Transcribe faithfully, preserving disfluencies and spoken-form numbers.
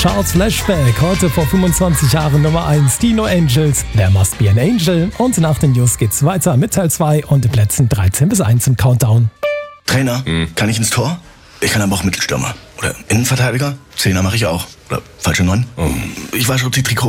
Charts Flashback, heute vor fünfundzwanzig Jahren Nummer eins, die No Angels, There Must Be an Angel. Und nach den News geht's weiter mit Teil zwei und den Plätzen dreizehn bis eins im Countdown. Trainer, hm. kann ich ins Tor? Ich kann aber auch Mittelstürmer. Oder Innenverteidiger? Zehner mache ich auch. Oder falsche Neun? Oh. Ich wasche auch die Trikots.